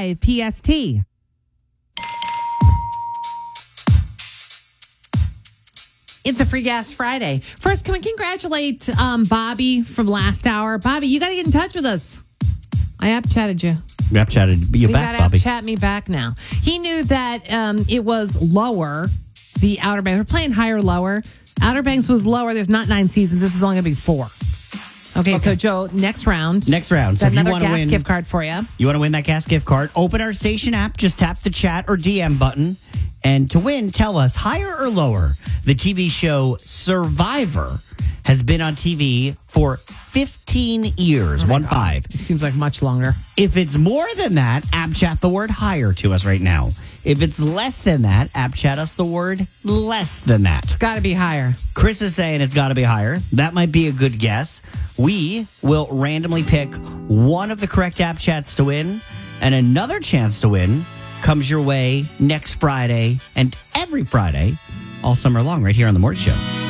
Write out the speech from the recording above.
5 PST. It's a Free Gas Friday. First, can we congratulate Bobby from last hour? Bobby, you got to get in touch with us. I app chatted you. App chatted you so back, you Bobby. App chat me back now. He knew that it was lower, the Outer Banks. We're playing higher, lower. Outer Banks was lower. There's not 9 seasons. This is only going to be 4. Okay, so Joe, next round. So got if you another want to gas win, gift card for you. You want to win that gas gift card? Open our station app. Just tap the chat or DM button. And to win, tell us higher or lower. The TV show Survivor has been on TV for 15 years. 15. It seems like much longer. If it's more than that, app chat the word higher to us right now. If it's less than that, app chat us the word less than that. It's got to be higher. Chris is saying it's got to be higher. That might be a good guess. We will randomly pick one of the correct app chats to win, and another chance to win comes your way next Friday and every Friday all summer long right here on The Mort Show.